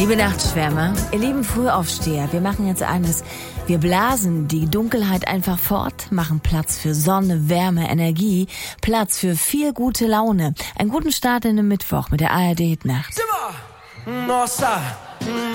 Liebe Nachtschwärmer, ihr lieben Frühaufsteher, wir machen jetzt eines. Wir blasen die Dunkelheit einfach fort, machen Platz für Sonne, Wärme, Energie, Platz für viel gute Laune. Einen guten Start in den Mittwoch mit der ARD-Hitnacht. Nossa!